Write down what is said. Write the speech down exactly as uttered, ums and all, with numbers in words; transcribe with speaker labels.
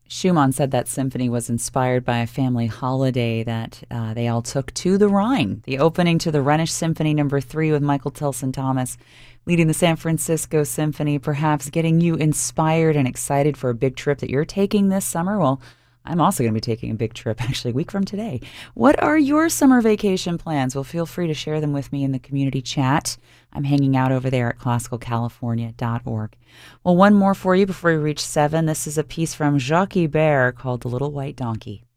Speaker 1: Schumann said that symphony was inspired by a family holiday that uh, they all took to the Rhine. The opening to the Rhenish Symphony Number Three with Michael Tilson Thomas leading the San Francisco Symphony, perhaps getting you inspired and excited for a big trip that you're taking this summer. Well, I'm also going to be taking a big trip actually a week from today. What are your summer vacation plans? Well, feel free to share them with me in the community chat. I'm hanging out over there at classical california dot org. Well, one more for you before we reach seven. This is a piece from Jacques Ibert called The Little White Donkey.